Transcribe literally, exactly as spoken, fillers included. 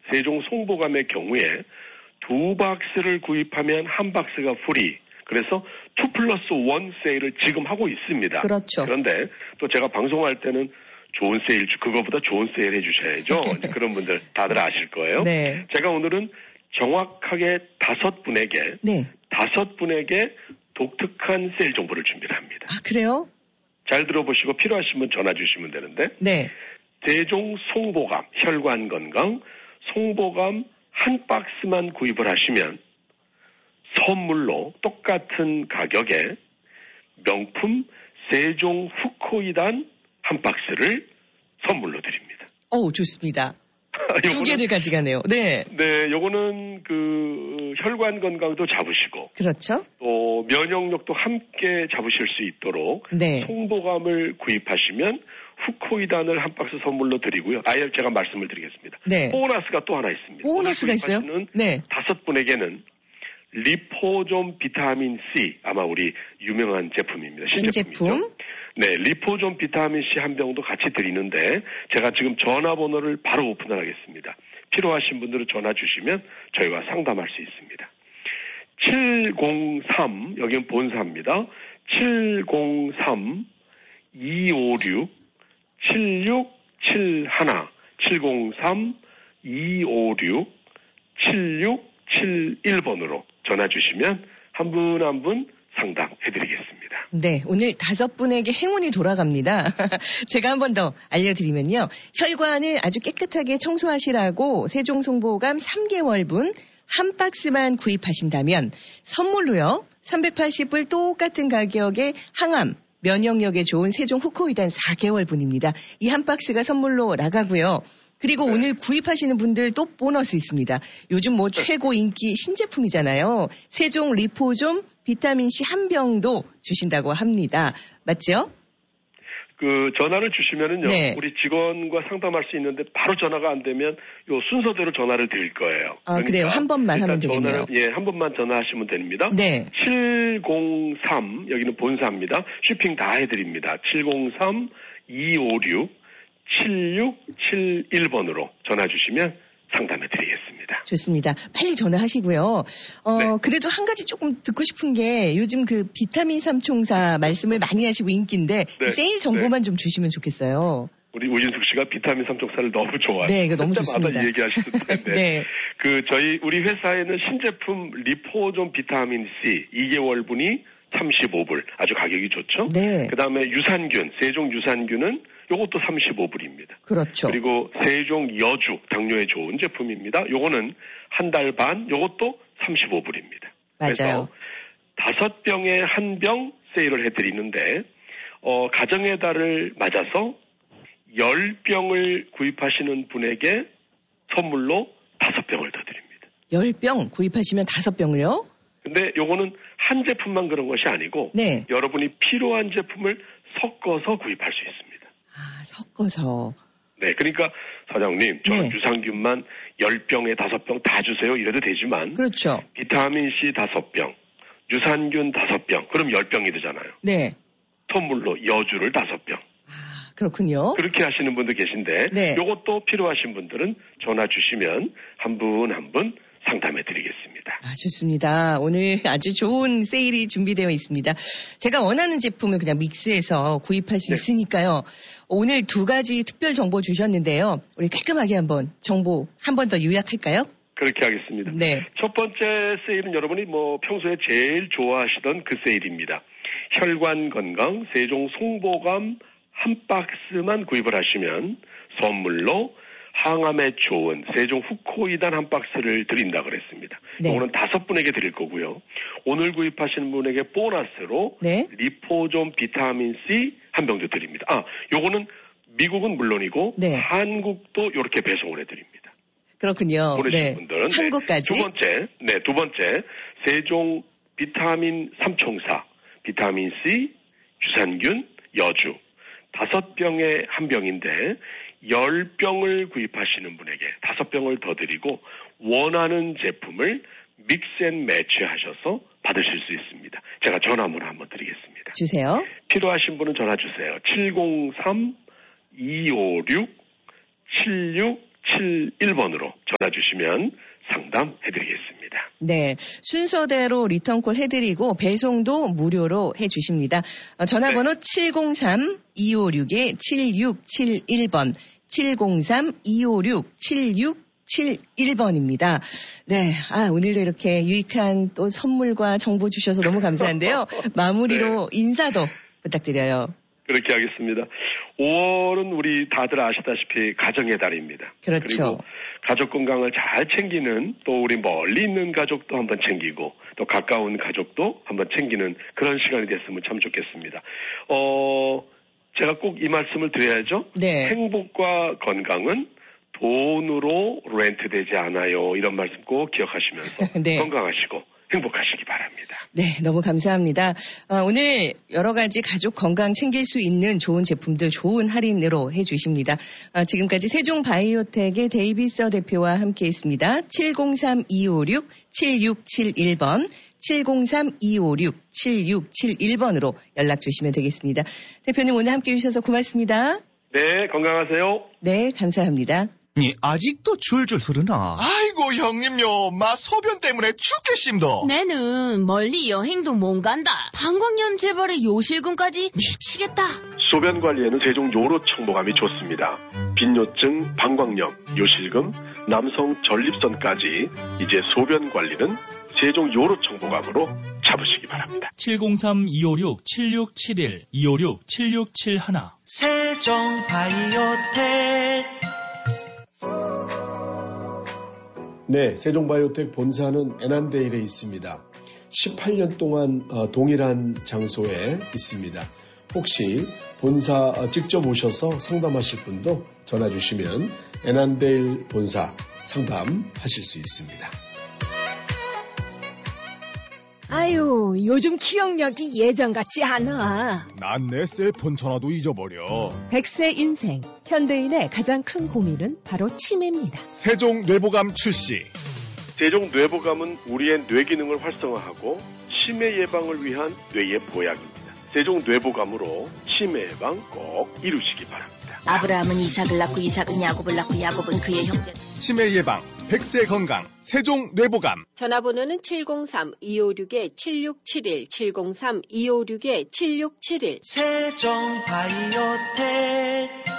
세종 송보감의 경우에 두 박스를 구입하면 한 박스가 프리. 그래서 투 플러스 원 세일을 지금 하고 있습니다. 그렇죠. 그런데 또 제가 방송할 때는 좋은 세일, 그거보다 좋은 세일 해주셔야죠. 그런 분들 다들 아실 거예요. 네. 제가 오늘은 정확하게 다섯 분에게, 네. 다섯 분에게 독특한 세일 정보를 준비를 합니다. 아, 그래요? 잘 들어보시고 필요하신 분 전화 주시면 되는데. 네. 세종 송보감, 혈관 건강, 송보감 한 박스만 구입을 하시면 선물로 똑같은 가격에 명품 세종 후코이단 한 박스를 선물로 드립니다. 어, 좋습니다. 두 개를 가져가네요. 네. 네, 요거는 그 혈관 건강도 잡으시고, 그렇죠. 또 면역력도 함께 잡으실 수 있도록 네. 송보감을 구입하시면 후코이단을 한 박스 선물로 드리고요. 아예 제가 말씀을 드리겠습니다. 네. 보너스가 또 하나 있습니다. 보너스가 있어요? 네. 다섯 분에게는 리포존 비타민 C, 아마 우리 유명한 제품입니다. 신제품이죠. 신제품? 네, 리포존 비타민 C 한 병도 같이 드리는데 제가 지금 전화번호를 바로 오픈을 하겠습니다. 필요하신 분들은 전화 주시면 저희와 상담할 수 있습니다. 칠공삼, 여기는 본사입니다. 칠공삼 이오육 칠육칠일 칠공삼 이오육 칠육칠일 번으로 전화 주시면 한 분 한 분 상담해드리겠습니다. 네, 오늘 다섯 분에게 행운이 돌아갑니다. 제가 한 번 더 알려드리면요. 혈관을 아주 깨끗하게 청소하시라고 세종송보감 삼 개월분 한 박스만 구입하신다면 선물로요. 삼백팔십 불 똑같은 가격에 항암, 면역력에 좋은 세종 후코이단 사 개월분입니다. 이 한 박스가 선물로 나가고요. 그리고 네. 오늘 구입하시는 분들 또 보너스 있습니다. 요즘 뭐 최고 인기 신제품이잖아요. 세종 리포존 비타민C 한 병도 주신다고 합니다. 맞죠? 그 전화를 주시면은요. 네. 우리 직원과 상담할 수 있는데 바로 전화가 안 되면 요 순서대로 전화를 드릴 거예요. 아, 그러니까 그래요? 한 번만 하면 되겠네요. 전화를, 예, 한 번만 전화하시면 됩니다. 네. 칠공삼, 여기는 본사입니다. 쇼핑 다 해드립니다. 칠공삼 이오육 칠육칠일 번으로 전화 주시면 상담해 드리겠습니다. 좋습니다. 빨리 전화하시고요. 어, 네. 그래도 한 가지 조금 듣고 싶은 게 요즘 그 비타민 삼총사 말씀을 많이 하시고 인기인데 네. 세일 정보만 네. 좀 주시면 좋겠어요. 우리 우진숙 씨가 비타민 삼총사를 너무 좋아해요. 네, 이거 너무 좋습니다. 얘기하시는 텐데. 네. 그 저희 우리 회사에는 신제품 리포존 비타민 C 이 개월분이 삼십오 불, 아주 가격이 좋죠. 네. 그다음에 유산균, 세종 유산균은 요것도 삼십오 불입니다. 그렇죠. 그리고 세종 여주, 당뇨에 좋은 제품입니다. 요거는 한 달 반, 요것도 삼십오 불입니다. 맞아요. 그래서 다섯 병에 한 병 세일을 해드리는데 어, 가정의 달을 맞아서 열 병을 구입하시는 분에게 선물로 다섯 병을 더 드립니다. 열 병 구입하시면 다섯 병을요? 근데 요거는 한 제품만 그런 것이 아니고 네. 여러분이 필요한 제품을 섞어서 구입할 수 있습니다. 아, 섞어서. 네, 그러니까 사장님, 저는 네. 유산균만 열 병에 다섯 병 다 주세요. 이래도 되지만 그렇죠. 비타민C 다섯 병, 유산균 다섯 병, 그럼 열 병이 되잖아요. 네. 선물로 여주를 다섯 병. 아, 그렇군요. 그렇게 하시는 분도 계신데 네. 이것도 필요하신 분들은 전화 주시면 한 분 한 분 상담해 드리겠습니다. 아, 좋습니다. 오늘 아주 좋은 세일이 준비되어 있습니다. 제가 원하는 제품을 그냥 믹스해서 구입할 수 네. 있으니까요. 오늘 두 가지 특별 정보 주셨는데요. 우리 깔끔하게 한번 정보 한 번 더 요약할까요? 그렇게 하겠습니다. 네. 첫 번째 세일은 여러분이 뭐 평소에 제일 좋아하시던 그 세일입니다. 혈관 건강 세종 송보감 한 박스만 구입을 하시면 선물로 항암에 좋은 세종 후코이단 한 박스를 드린다 그랬습니다. 네. 이거는 다섯 분에게 드릴 거고요. 오늘 구입하시는 분에게 보너스로 네. 리포존 비타민 C 한 병도 드립니다. 아, 요거는 미국은 물론이고 네. 한국도 이렇게 배송을 해드립니다. 그렇군요. 보내신 네. 분들은 한국까지. 네. 두 번째, 네, 두 번째 세종 비타민 삼총사, 비타민 C, 유산균, 여주 다섯 병에 한 병인데 열 병을 구입하시는 분에게 다섯 병을 더 드리고 원하는 제품을 믹스앤매치 하셔서 받으실 수 있습니다. 제가 전화번호 한번 드리겠습니다. 주세요. 필요하신 분은 전화 주세요. 칠공삼 이오육 칠육칠일 칠일 번으로 전화 주시면 상담해드리겠습니다. 네, 순서대로 리턴콜 해드리고 배송도 무료로 해주십니다. 어, 전화번호 네. 칠공삼 이오육 칠육칠일 번 칠공삼 이오육 칠육칠일 번입니다. 네, 아 오늘도 이렇게 유익한 또 선물과 정보 주셔서 너무 감사한데요. 마무리로 네. 인사도 부탁드려요. 그렇게 하겠습니다. 오월은 우리 다들 아시다시피 가정의 달입니다. 그렇죠. 그리고 가족 건강을 잘 챙기는 또 우리 멀리 있는 가족도 한번 챙기고 또 가까운 가족도 한번 챙기는 그런 시간이 됐으면 참 좋겠습니다. 어, 제가 꼭 이 말씀을 드려야죠. 네. 행복과 건강은 돈으로 렌트되지 않아요. 이런 말씀 꼭 기억하시면서 네. 건강하시고 행복하시기 바랍니다. 네, 너무 감사합니다. 어, 오늘 여러 가지 가족 건강 챙길 수 있는 좋은 제품들 좋은 할인으로 해주십니다. 어, 지금까지 세종바이오텍의 데이비서 대표와 함께했습니다. 칠공삼 이오육 칠육칠일 번 칠공삼 이오육 칠육칠일 번으로 연락 주시면 되겠습니다. 대표님 오늘 함께해 주셔서 고맙습니다. 네, 건강하세요. 네, 감사합니다. 이 아직도 줄줄 흐르나? 아이고 형님요, 마 소변 때문에 죽겠심도. 내는 멀리 여행도 못 간다. 방광염 재발에 요실금까지 미치겠다. 소변 관리에는 세종 요로 첨보감이 좋습니다. 빈뇨증, 방광염, 요실금, 남성 전립선까지 이제 소변 관리는 세종 요로 첨보감으로 잡으시기 바랍니다. 칠공삼 이오육 칠육칠일 이오육 칠육칠일 세종바이오텍. 네, 세종바이오텍 본사는 애난데일에 있습니다. 십팔 년 동안 동일한 장소에 있습니다. 혹시 본사 직접 오셔서 상담하실 분도 전화 주시면 애난데일 본사 상담하실 수 있습니다. 아유, 요즘 기억력이 예전 같지 않아. 난 내 셀폰 전화도 잊어버려. 백 세 인생, 현대인의 가장 큰 고민은 바로 치매입니다. 세종 뇌보감 출시. 세종 뇌보감은 우리의 뇌 기능을 활성화하고 치매 예방을 위한 뇌의 보약입니다. 세종 뇌보감으로 치매 예방 꼭 이루시기 바랍니다. 아브라함은 이삭을 낳고 이삭은 야곱을 낳고 야곱은 그의 형제. 치매 예방, 백 세 건강, 세종 뇌보감. 전화번호는 칠공삼 이오육 칠육칠일 칠공삼 이오육 칠육칠일. 세종바이오텍.